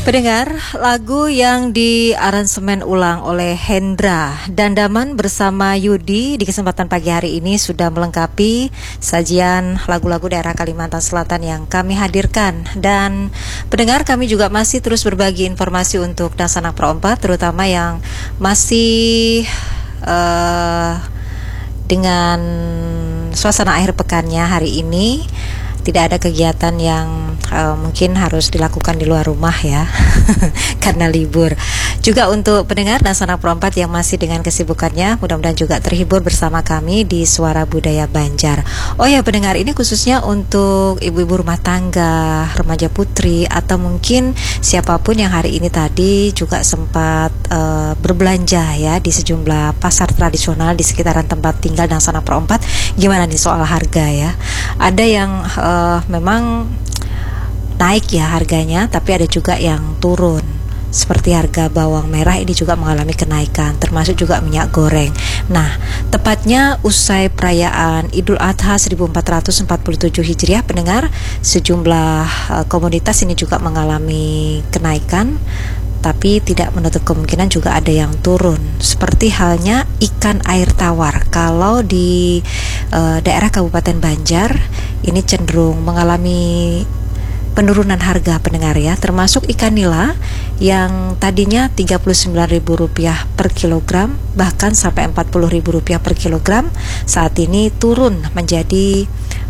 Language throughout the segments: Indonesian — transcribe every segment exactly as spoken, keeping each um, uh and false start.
Pendengar, lagu yang diaransemen ulang oleh Hendra Dandaman bersama Yudi di kesempatan pagi hari ini sudah melengkapi sajian lagu-lagu daerah Kalimantan Selatan yang kami hadirkan. Dan pendengar, kami juga masih terus berbagi informasi untuk Dasanak Pro empat, terutama yang masih uh, dengan suasana akhir pekannya hari ini. Tidak ada kegiatan yang uh, mungkin harus dilakukan di luar rumah ya karena libur. Juga untuk pendengar Dasanak Pro empat yang masih dengan kesibukannya, mudah-mudahan juga terhibur bersama kami di Suara Budaya Banjar. Oh ya pendengar, ini khususnya untuk ibu-ibu rumah tangga, remaja putri, atau mungkin siapapun yang hari ini tadi juga sempat uh, berbelanja ya di sejumlah pasar tradisional di sekitaran tempat tinggal Dasanak Pro empat. Gimana nih soal harga ya? Ada yang uh, Uh, memang naik ya harganya, tapi ada juga yang turun. Seperti harga bawang merah ini juga mengalami kenaikan, termasuk juga minyak goreng. Nah, tepatnya usai perayaan Idul Adha seribu empat ratus empat puluh tujuh Hijriah, pendengar, sejumlah uh, komoditas ini juga mengalami kenaikan, tapi tidak menutup kemungkinan juga ada yang turun. Seperti halnya ikan air tawar. Kalau di uh, daerah Kabupaten Banjar ini cenderung mengalami penurunan harga, pendengar ya, termasuk ikan nila yang tadinya tiga puluh sembilan ribu rupiah per kilogram, bahkan sampai empat puluh ribu rupiah per kilogram, saat ini turun menjadi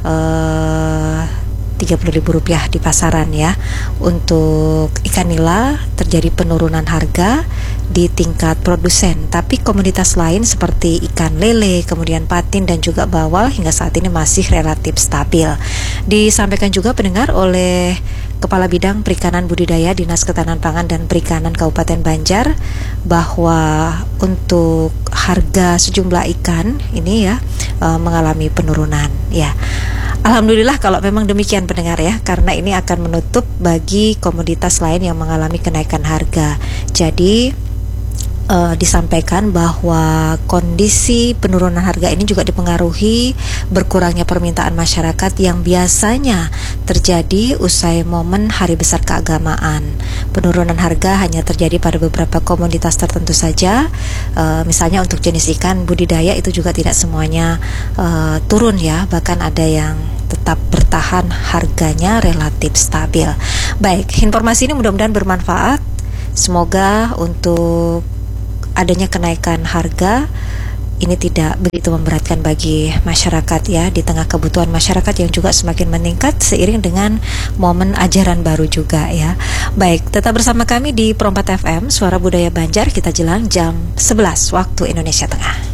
uh, tiga puluh ribu rupiah di pasaran ya. Untuk ikan nila terjadi penurunan harga di tingkat produsen, tapi komoditas lain seperti ikan lele, kemudian patin dan juga bawal hingga saat ini masih relatif stabil. Disampaikan juga pendengar oleh Kepala Bidang Perikanan Budidaya Dinas Ketahanan Pangan dan Perikanan Kabupaten Banjar bahwa untuk harga sejumlah ikan ini ya e, mengalami penurunan ya. Alhamdulillah kalau memang demikian pendengar ya, karena ini akan menutup bagi komoditas lain yang mengalami kenaikan harga. Jadi Uh, disampaikan bahwa kondisi penurunan harga ini juga dipengaruhi berkurangnya permintaan masyarakat yang biasanya terjadi usai momen hari besar keagamaan. Penurunan harga hanya terjadi pada beberapa komoditas tertentu saja, uh, misalnya untuk jenis ikan budidaya itu juga tidak semuanya uh, turun ya, bahkan ada yang tetap bertahan harganya relatif stabil. Baik, informasi ini mudah-mudahan bermanfaat. Semoga untuk adanya kenaikan harga ini tidak begitu memberatkan bagi masyarakat ya, di tengah kebutuhan masyarakat yang juga semakin meningkat seiring dengan momen ajaran baru juga ya. Baik, tetap bersama kami di Pro empat F M Suara Budaya Banjar. Kita jelang jam sebelas waktu Indonesia Tengah.